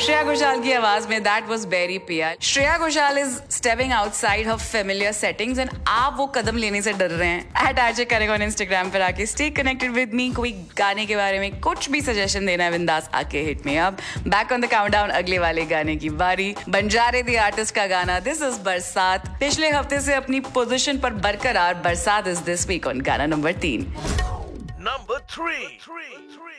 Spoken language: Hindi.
श्रेया घोषाल की आवाज में दैट वाज बेरी पिया. Shreya Ghoshal is stepping outside her familiar settings and आप वो कदम लेने से डर रहे हैं. @RJ करेगा ऑन इंस्टाग्राम पर आके स्टे कनेक्टेड विद मी. कोई गाने के बारे में कुछ भी सजेशन देना है बिंदास आके hit me up. Back on the countdown, अगले वाले गाने की बारी. बंजारे दी आर्टिस्ट का गाना दिस इज बरसात. पिछले हफ्ते से अपनी पोजीशन पर बरकरार बरसात इज दिस वीक ऑन गाना नंबर 3. Number 3.